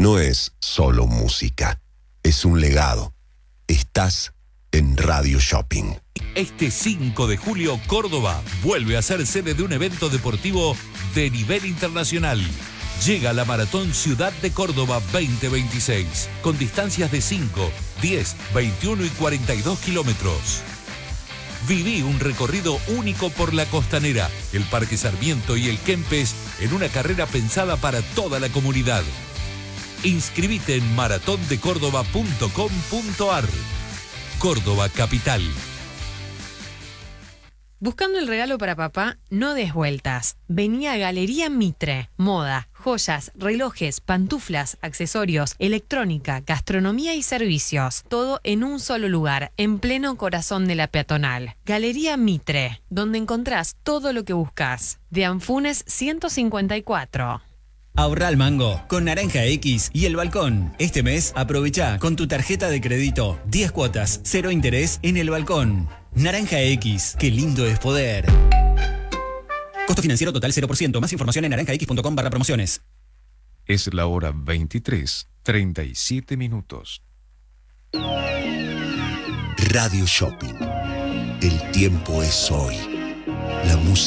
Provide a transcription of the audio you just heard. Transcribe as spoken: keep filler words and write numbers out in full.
no es solo música, es un legado. Estás en Radio Shopping. Este cinco de julio, Córdoba vuelve a ser sede de un evento deportivo de nivel internacional. Llega la Maratón Ciudad de Córdoba veinte veintiséis, con distancias de cinco, diez, veintiuno y cuarenta y dos kilómetros. Viví un recorrido único por la Costanera, el Parque Sarmiento y el Kempes en una carrera pensada para toda la comunidad. Inscribite en maratón de córdoba punto com punto ar. Córdoba Capital. Buscando el regalo para papá, no des vueltas. Vení a Galería Mitre. Moda, joyas, relojes, pantuflas, accesorios, electrónica, gastronomía y servicios. Todo en un solo lugar, en pleno corazón de la peatonal. Galería Mitre, donde encontrás todo lo que buscas. De Anfunes ciento cincuenta y cuatro. Ahorra al mango con Naranja X y El Balcón. Este mes aprovecha con tu tarjeta de crédito diez cuotas, cero interés en El Balcón. Naranja X, qué lindo es poder. Costo financiero total cero por ciento. Más información en naranja x punto com barra promociones. Es la hora veintitrés, treinta y siete minutos. Radio Shopping. El tiempo es hoy. La música